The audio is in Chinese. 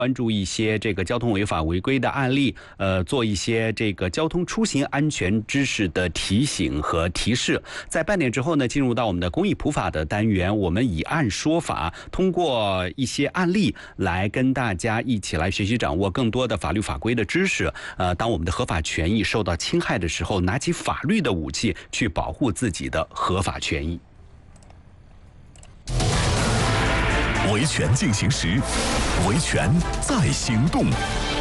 关注一些这个交通违法违规的案例，做一些这个交通出行安全知识的提醒和提示。在半点之后呢，进入到我们的公益普法的单元，我们以案说法，通过一些案例来跟大家一起来学习掌握更多的法律法规的知识。当我们的合法权益受到侵害的时候，拿起法律的武器去保护自己的合法权益。 维权进行时，维权在行动。